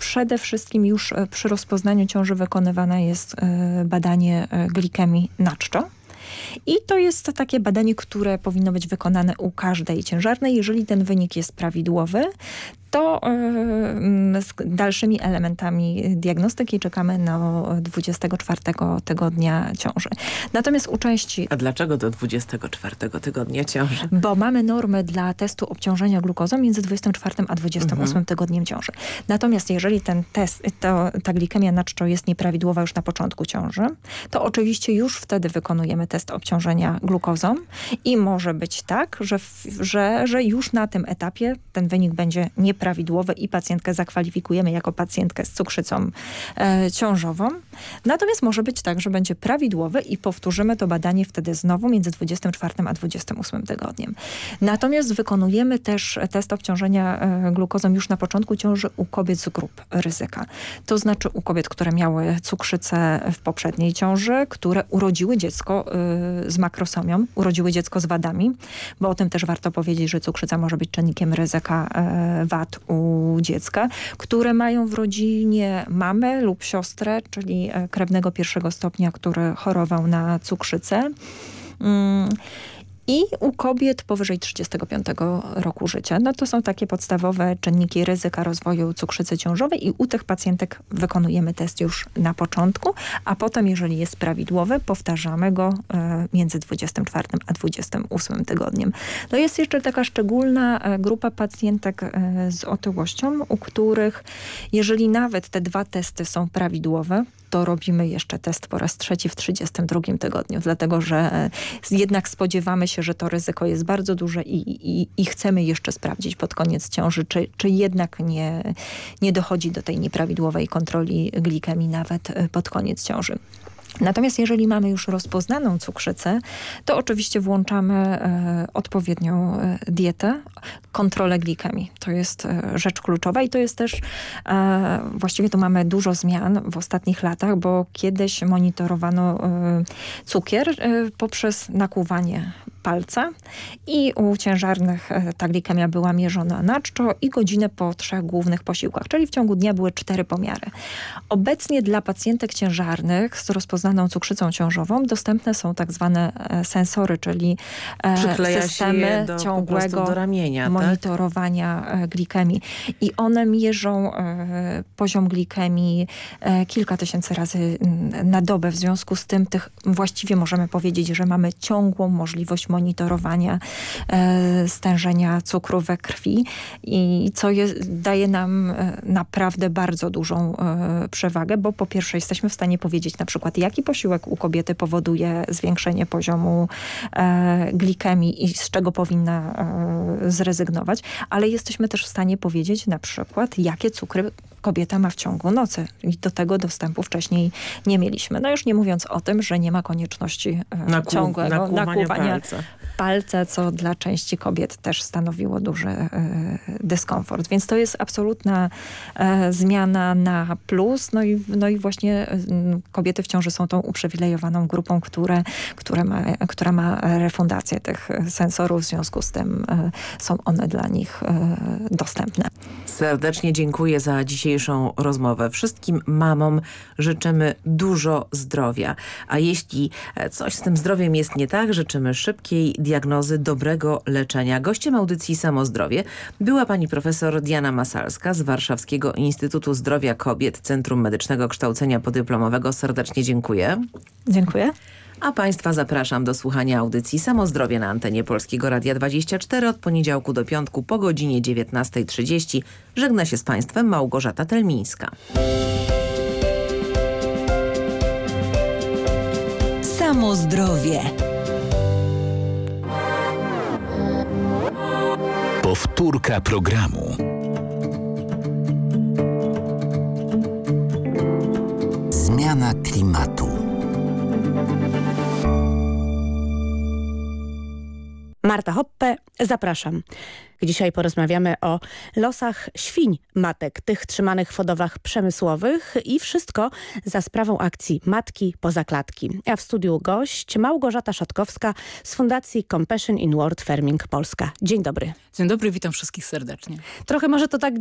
przede wszystkim już przy rozpoznaniu ciąży wykonywane jest badanie glikemii na czczo. I to jest takie badanie, które powinno być wykonane u każdej ciężarnej. Jeżeli ten wynik jest prawidłowy, to z dalszymi elementami diagnostyki czekamy na 24 tygodnia ciąży. Natomiast u części... A dlaczego do 24 tygodnia ciąży? Bo mamy normę dla testu obciążenia glukozą między 24 a 28 tygodniem ciąży. Natomiast jeżeli ten test, ta glikemia na czczo jest nieprawidłowa już na początku ciąży, to oczywiście już wtedy wykonujemy test obciążenia glukozą i może być tak, że już na tym etapie ten wynik będzie nieprawidłowy i pacjentkę zakwalifikujemy jako pacjentkę z cukrzycą ciążową. Natomiast może być tak, że będzie prawidłowy i powtórzymy to badanie wtedy znowu między 24 a 28 tygodniem. Natomiast wykonujemy też test obciążenia glukozą już na początku ciąży u kobiet z grup ryzyka. To znaczy u kobiet, które miały cukrzycę w poprzedniej ciąży, które urodziły dziecko z makrosomią, urodziły dziecko z wadami, bo o tym też warto powiedzieć, że cukrzyca może być czynnikiem ryzyka wad u dziecka, które mają w rodzinie mamę lub siostrę, czyli krewnego pierwszego stopnia, który chorował na cukrzycę. I u kobiet powyżej 35 roku życia. No to są takie podstawowe czynniki ryzyka rozwoju cukrzycy ciążowej i u tych pacjentek wykonujemy test już na początku, a potem, jeżeli jest prawidłowy, powtarzamy go między 24 a 28 tygodniem. No jest jeszcze taka szczególna grupa pacjentek z otyłością, u których jeżeli nawet te dwa testy są prawidłowe, to robimy jeszcze test po raz trzeci w 32 tygodniu, dlatego że jednak spodziewamy się, że to ryzyko jest bardzo duże i chcemy jeszcze sprawdzić pod koniec ciąży, czy jednak nie dochodzi do tej nieprawidłowej kontroli glikemii nawet pod koniec ciąży. Natomiast jeżeli mamy już rozpoznaną cukrzycę, to oczywiście włączamy odpowiednią dietę, kontrolę glikemii. To jest rzecz kluczowa i to jest też, właściwie tu mamy dużo zmian w ostatnich latach, bo kiedyś monitorowano cukier poprzez nakłuwanie palca i u ciężarnych ta glikemia była mierzona na czczo i godzinę po 3 głównych posiłkach, czyli w ciągu dnia były 4 pomiary. Obecnie dla pacjentek ciężarnych z rozpoznaną cukrzycą ciążową dostępne są tak zwane sensory, czyli systemy ciągłego do ramienia, monitorowania glikemii. I one mierzą poziom glikemii kilka tysięcy razy na dobę. W związku z tym właściwie możemy powiedzieć, że mamy ciągłą możliwość monitorowania stężenia cukru we krwi i co daje nam naprawdę bardzo dużą przewagę, bo po pierwsze jesteśmy w stanie powiedzieć na przykład, jaki posiłek u kobiety powoduje zwiększenie poziomu glikemii i z czego powinna zrezygnować, ale jesteśmy też w stanie powiedzieć na przykład, jakie cukry kobieta ma w ciągu nocy. I do tego dostępu wcześniej nie mieliśmy. No już nie mówiąc o tym, że nie ma konieczności ciągłego nakłuwania palca, co dla części kobiet też stanowiło duży dyskomfort. Więc to jest absolutna zmiana na plus. No i właśnie kobiety w ciąży są tą uprzywilejowaną grupą, która ma refundację tych sensorów. W związku z tym są one dla nich dostępne. Serdecznie dziękuję za dzisiejszą rozmowę. Wszystkim mamom życzymy dużo zdrowia. A jeśli coś z tym zdrowiem jest nie tak, życzymy szybkiej diagnozy, dobrego leczenia. Gościem audycji Samozdrowie była pani profesor Diana Masalska z Warszawskiego Instytutu Zdrowia Kobiet, Centrum Medycznego Kształcenia Podyplomowego. Serdecznie dziękuję. Dziękuję. A państwa zapraszam do słuchania audycji Samozdrowie na antenie Polskiego Radia 24 od poniedziałku do piątku po godzinie 19:30. Żegna się z państwem Małgorzata Telmińska. Samozdrowie. Powtórka programu. Zmiana klimatu. Marta Hoppe, zapraszam. Dzisiaj porozmawiamy o losach świń matek, tych trzymanych w hodowlach przemysłowych i wszystko za sprawą akcji Matki poza klatki. A w studiu gość Małgorzata Szatkowska z Fundacji Compassion in World Farming Polska. Dzień dobry. Dzień dobry, witam wszystkich serdecznie. Trochę może to tak